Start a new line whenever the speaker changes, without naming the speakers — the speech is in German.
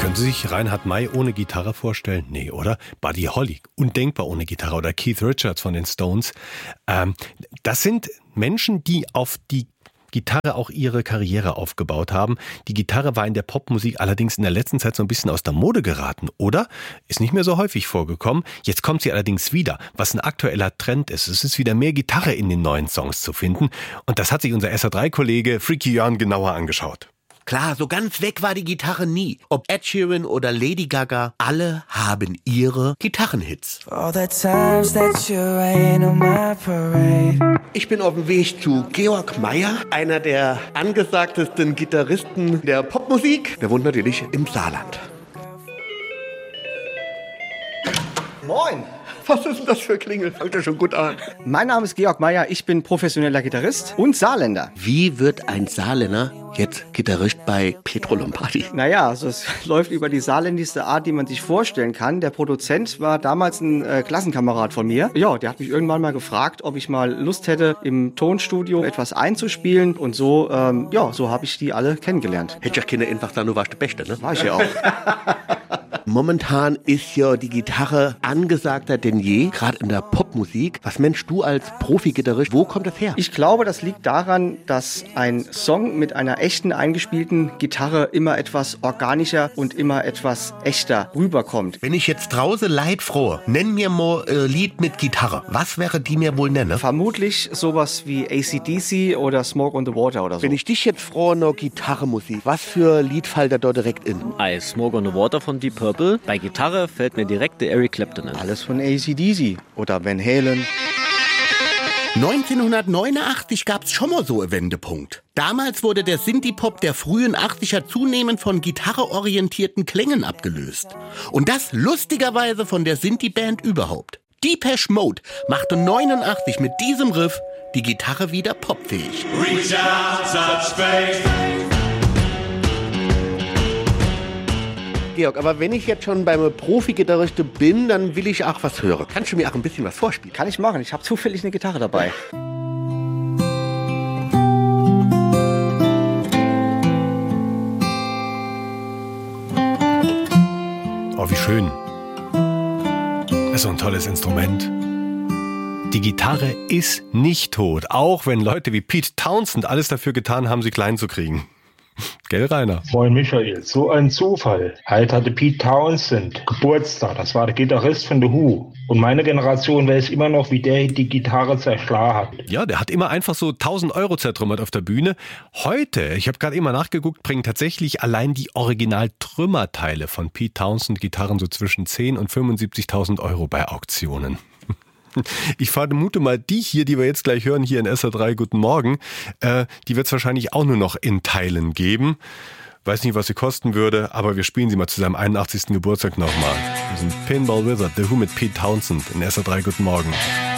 Können Sie sich Reinhard May ohne Gitarre vorstellen? Nee, oder? Buddy Holly, undenkbar ohne Gitarre. Oder Keith Richards von den Stones. Das sind Menschen, die auf die Gitarre auch ihre Karriere aufgebaut haben. Die Gitarre war in der Popmusik allerdings in der letzten Zeit so ein bisschen aus der Mode geraten, oder? Ist nicht mehr so häufig vorgekommen. Jetzt kommt sie allerdings wieder, was ein aktueller Trend ist. Es ist wieder mehr Gitarre in den neuen Songs zu finden. Und das hat sich unser SR3-Kollege Freaky Jörn genauer angeschaut.
Klar, so ganz weg war die Gitarre nie. Ob Ed Sheeran oder Lady Gaga, alle haben ihre Gitarrenhits. Ich bin auf dem Weg zu Georg Maier, einer der angesagtesten Gitarristen der Popmusik. Der wohnt natürlich im Saarland.
Moin!
Was ist denn das für Klingel? Fangt ja schon gut an.
Mein Name ist Georg Maier, ich bin professioneller Gitarrist und Saarländer.
Wie wird ein Saarländer jetzt Gitarrist bei Pietro Lombardi?
Naja, also es läuft über die saarländischste Art, die man sich vorstellen kann. Der Produzent war damals ein Klassenkamerad von mir. Ja, der hat mich irgendwann mal gefragt, ob ich mal Lust hätte, im Tonstudio etwas einzuspielen. Und so, so habe ich die alle kennengelernt.
Hätte ja Kinder einfach sagen, du warst der Beste, ne?
War ich ja auch.
Momentan ist ja die Gitarre angesagter denn je, gerade in der Popmusik. Was meinst du als Profi-Gitarrist, wo kommt das her?
Ich glaube, das liegt daran, dass ein Song mit einer echten eingespielten Gitarre immer etwas organischer und immer etwas echter rüberkommt.
Wenn ich jetzt draußen leidfroh, nenn mir mal Lied mit Gitarre. Was wäre die mir wohl nennen?
Vermutlich sowas wie AC/DC oder Smoke on the Water oder so.
Wenn ich dich jetzt froh noch Gitarrenmusik, was für Lied fällt da dort direkt in?
I Smoke on the Water von Deep Purple. Bei Gitarre fällt mir direkt der Eric Clapton in.
Alles von AC/DC oder Van Halen.
1989 gab's schon mal so einen Wendepunkt. Damals wurde der Synthie-Pop der frühen 80er zunehmend von gitarreorientierten Klängen abgelöst. Und das lustigerweise von der Synthie-Band überhaupt. Depeche Mode machte 89 mit diesem Riff die Gitarre wieder popfähig. Reach out, touch space. Georg, aber wenn ich jetzt schon beim Profi-Gitarriste bin, dann will ich auch was hören. Kannst du mir auch ein bisschen was vorspielen?
Kann ich machen. Ich habe zufällig eine Gitarre dabei.
Oh, wie schön. Das ist so ein tolles Instrument. Die Gitarre ist nicht tot, auch wenn Leute wie Pete Townshend alles dafür getan haben, sie klein zu kriegen. Gell, Rainer?
Moin Michael, so ein Zufall. Halt hatte Pete Townshend Geburtstag, das war der Gitarrist von The Who. Und meine Generation weiß immer noch, wie der die Gitarre zerschlagen hat.
Ja, der hat immer einfach so 1.000 € zertrümmert auf der Bühne. Heute, ich habe gerade eben mal nachgeguckt, bringen tatsächlich allein die Original-Trümmerteile von Pete Townshend Gitarren so zwischen 10.000 und 75.000 € bei Auktionen. Ich vermute mal, die hier, die wir jetzt gleich hören, hier in SR3 Guten Morgen, die wird es wahrscheinlich auch nur noch in Teilen geben. Weiß nicht, was sie kosten würde, aber wir spielen sie mal zu seinem 81. Geburtstag nochmal. Wir sind Pinball Wizard, The Who mit Pete Townshend in SR3 Guten Morgen.